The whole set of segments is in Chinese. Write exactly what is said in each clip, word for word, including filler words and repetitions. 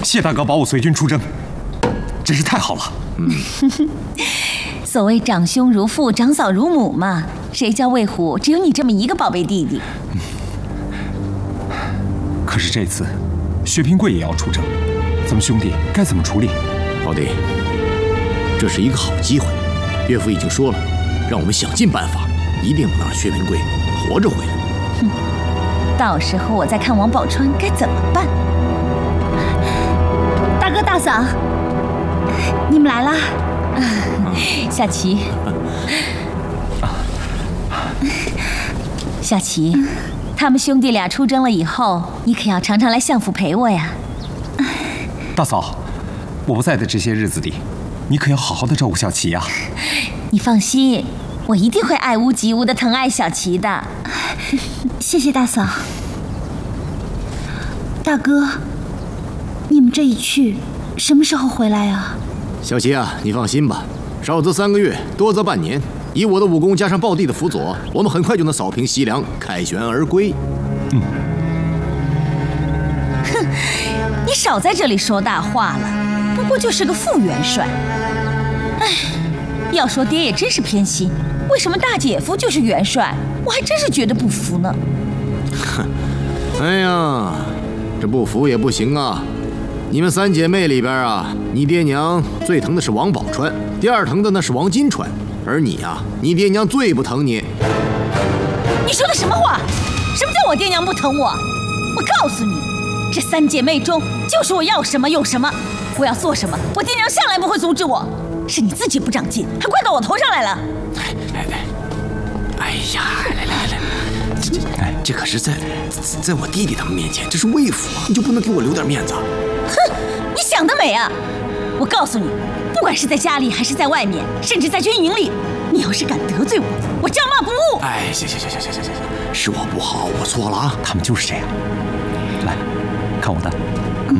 谢大哥保我随军出征，真是太好了。 嗯， 所谓长兄如父，长嫂如母嘛。谁叫魏虎只有你这么一个宝贝弟弟？ 嗯、可是这次薛平贵也要出征，咱们兄弟该怎么处理？ 老弟，这是一个好机会。岳父已经说了，让我们想尽办法，一定能让薛平贵活着回来。 哼，到时候我再看王宝钏该怎么办。 大哥大嫂，你们来啦！ 啊，小琪，小琪，他们兄弟俩出征了以后，你可要常常来相府陪我呀。 大嫂，我不在的这些日子里，你可要好好的照顾小琪呀。 你放心，我一定会爱屋及乌的疼爱小琪的。 谢谢大嫂。大哥，你们这一去，什么时候回来啊？ 小琪啊，你放心吧，少则三个月，多则半年。以我的武功加上暴弟的辅佐，我们很快就能扫平西凉，凯旋而归。 嗯。 哼，你少在这里说大话了，不过就是个副元帅。哎，要说爹也真是偏心，为什么大姐夫就是元帅？我还真是觉得不服呢。 哼，哎呀，这不服也不行啊！你们三姐妹里边啊，你爹娘最疼的是王宝钏，第二疼的那是王金钏。而你呀、啊，你爹娘最不疼你。 你说的什么话？什么叫我爹娘不疼我？我告诉你，这三姐妹中，就是我要什么有什么，我要做什么，我爹娘向来不会阻止我。是你自己不长进，还怪到我头上来了。 来来，哎呀，来来来，这这这可是在在我弟弟他们面前，这是魏府啊，你就不能给我留点面子？ 哼，你想得美啊！我告诉你。不管是在家里还是在外面，甚至在军营里，你要是敢得罪我，我叫骂不误。 哎，行行行行行行行行，是我不好，我错了啊。 他们就是这样。来，看我的。嗯、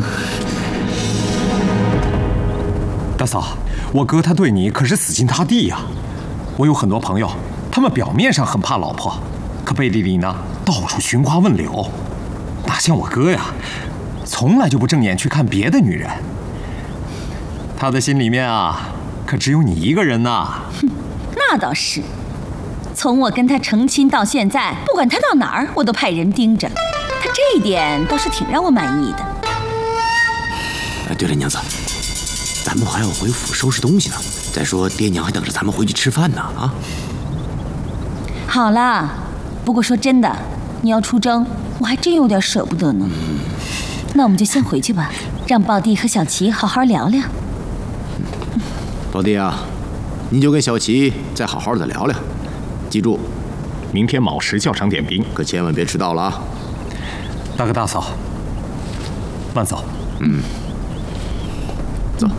大嫂，我哥他对你可是死心塌地呀。我有很多朋友，他们表面上很怕老婆，可背地里呢，到处寻花问柳。哪像我哥呀，从来就不正眼去看别的女人。他的心里面啊，可只有你一个人呐。 哼，那倒是。从我跟他成亲到现在，不管他到哪儿，我都派人盯着。他这一点倒是挺让我满意的。 哎，对了，娘子，咱们还要回府收拾东西呢。再说，爹娘还等着咱们回去吃饭呢啊。 好啦，不过说真的，你要出征，我还真有点舍不得呢。嗯、那我们就先回去吧，让宝弟和小琪好好聊聊。 宝弟啊，你就跟小琪再好好的聊聊，记住， 明天卯时校场点兵， 可千万别迟到了啊！ 大哥大嫂，慢走。 嗯，走。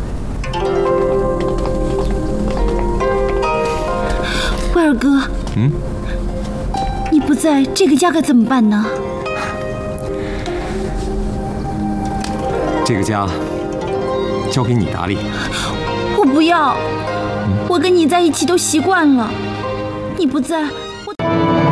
魏二哥， 嗯， 你不在，这个家该怎么办呢？ 这个家交给你打理。 我不要，我跟你在一起都习惯了，你不在，